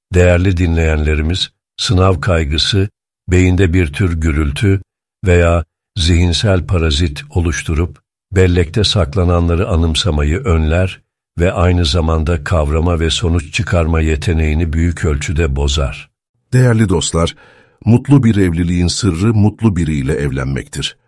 Değerli dinleyenlerimiz, sınav kaygısı, beyinde bir tür gürültü veya zihinsel parazit oluşturup, bellekte saklananları anımsamayı önler ve aynı zamanda kavrama ve sonuç çıkarma yeteneğini büyük ölçüde bozar. Değerli dostlar, mutlu bir evliliğin sırrı mutlu biriyle evlenmektir.